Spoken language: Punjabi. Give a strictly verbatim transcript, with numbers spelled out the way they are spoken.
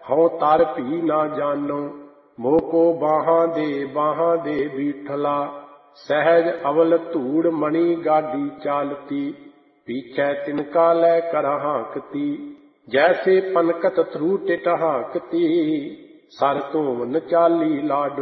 ਹਉ ਤਰ ਭੀ ਨਾ ਜਾਨੋ। ਮੋਕੋ ਬਾਹਾਂ ਦੇ ਬਾਹਾਂ ਦੇ ਬੀਠਲਾ। ਸਹਿਜ ਅਵਲ ਧੂੜ ਮਣੀ ਗਾਡੀ ਚਾਲਤੀ। ਪੀਛੈ ਤਿਨਕਾ ਲੈ ਕਰ ਹਾਂਕਤੀ। ਜੈਸੇ ਪਨਕਤ ਥਰੂ ਟਿਟ ਹਾਂਕਤੀ। ਸਰ ਧੋਵਨ ਚਾਲੀ ਲਾਡ